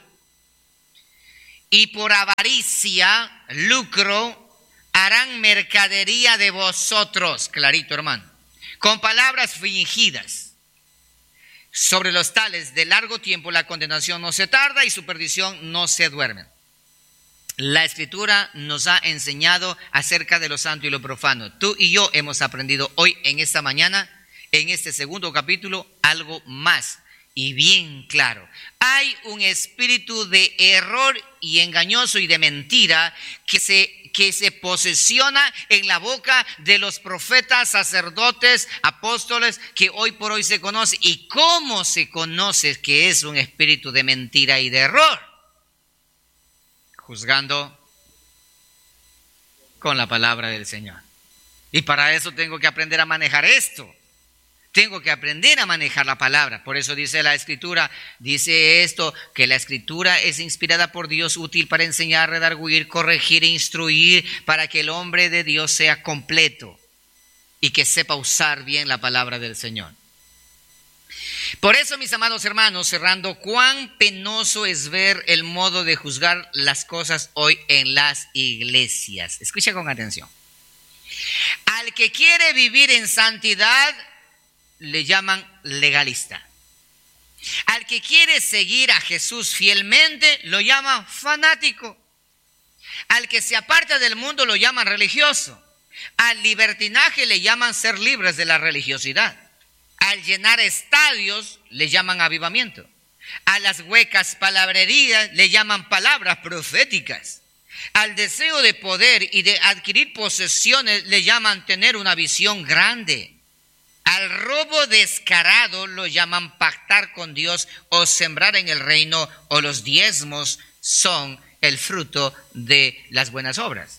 Y por avaricia, lucro, harán mercadería de vosotros, clarito hermano, con palabras fingidas. Sobre los tales de largo tiempo la condenación no se tarda y su perdición no se duerme. La Escritura nos ha enseñado acerca de lo santo y lo profano. Tú y yo hemos aprendido hoy en esta mañana, en este segundo capítulo, algo más y bien claro. Hay un espíritu de error y engañoso y de mentira que se posesiona en la boca de los profetas, sacerdotes, apóstoles que hoy por hoy se conoce. ¿Y cómo se conoce que es un espíritu de mentira y de error? Juzgando con la palabra del Señor. Y para eso tengo que aprender a manejar esto. Tengo que aprender a manejar la palabra. Por eso dice la Escritura, dice esto, que la Escritura es inspirada por Dios, útil para enseñar, redarguir, corregir e instruir, para que el hombre de Dios sea completo y que sepa usar bien la palabra del Señor. Por eso, mis amados hermanos, cerrando, cuán penoso es ver el modo de juzgar las cosas hoy en las iglesias. Escucha con atención. Al que quiere vivir en santidad, le llaman legalista. Al que quiere seguir a Jesús fielmente, lo llaman fanático. Al que se aparta del mundo, lo llaman religioso. Al libertinaje le llaman ser libres de la religiosidad. Al llenar estadios le llaman avivamiento. A las huecas palabrerías le llaman palabras proféticas. Al deseo de poder y de adquirir posesiones le llaman tener una visión grande. Al robo descarado lo llaman pactar con Dios o sembrar en el reino, o los diezmos son el fruto de las buenas obras.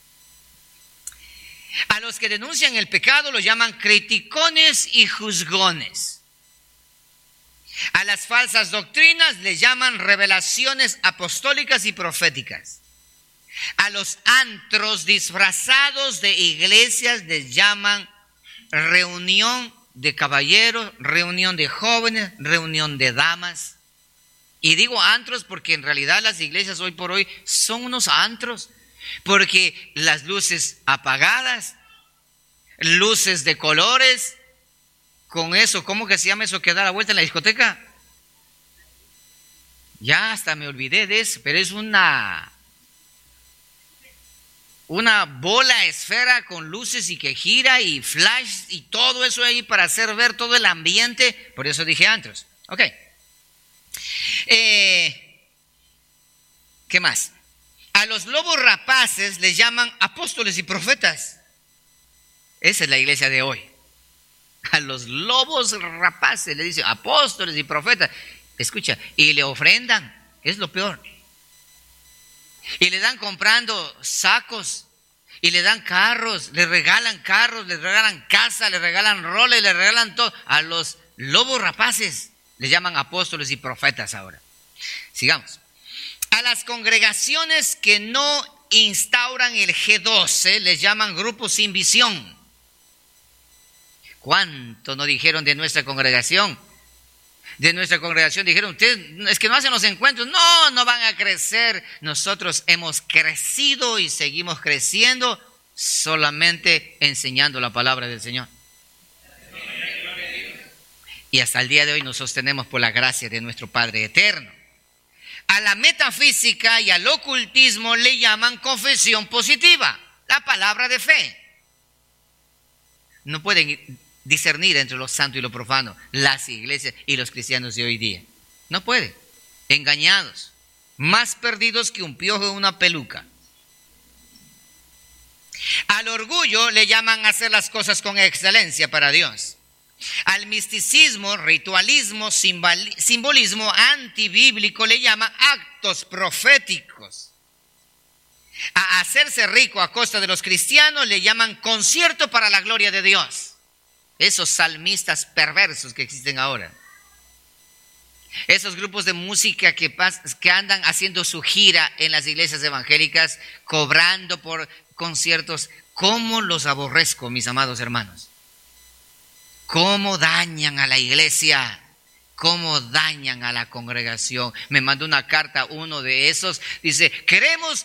A los que denuncian el pecado los llaman criticones y juzgones. A las falsas doctrinas les llaman revelaciones apostólicas y proféticas. A los antros disfrazados de iglesias les llaman reunión de caballeros, reunión de jóvenes, reunión de damas. Y digo antros porque en realidad las iglesias hoy por hoy son unos antros. Porque las luces apagadas, luces de colores, con eso, ¿cómo que se llama eso que da la vuelta en la discoteca? Ya hasta me olvidé de eso, pero es una bola esfera con luces y que gira y flash y todo eso ahí para hacer ver todo el ambiente. Por eso dije antros. Ok. ¿Qué más? A los lobos rapaces les llaman apóstoles y profetas. Esa es la iglesia de hoy. A los lobos rapaces le dicen apóstoles y profetas. Escucha, y le ofrendan, es lo peor. Y le dan comprando sacos, y le dan carros, le regalan casa, le regalan roles, le regalan todo. A los lobos rapaces les llaman apóstoles y profetas ahora. Sigamos. A las congregaciones que no instauran el G12 les llaman grupos sin visión. ¿Cuánto no dijeron de nuestra congregación? De nuestra congregación dijeron, ustedes es que no hacen los encuentros. No van a crecer. Nosotros hemos crecido y seguimos creciendo solamente enseñando la palabra del Señor. Y hasta el día de hoy nos sostenemos por la gracia de nuestro Padre eterno. A la metafísica y al ocultismo le llaman confesión positiva, la palabra de fe. No pueden discernir entre lo santo y lo profano, las iglesias y los cristianos de hoy día. No pueden. Engañados, más perdidos que un piojo en una peluca. Al orgullo le llaman hacer las cosas con excelencia para Dios. Al misticismo, ritualismo, simbolismo antibíblico le llaman actos proféticos. A hacerse rico a costa de los cristianos le llaman concierto para la gloria de Dios. Esos salmistas perversos que existen ahora. Esos grupos de música que andan haciendo su gira en las iglesias evangélicas, cobrando por conciertos, ¿cómo los aborrezco, mis amados hermanos? ¿Cómo dañan a la iglesia? ¿Cómo dañan a la congregación? Me mandó una carta uno de esos, dice, queremos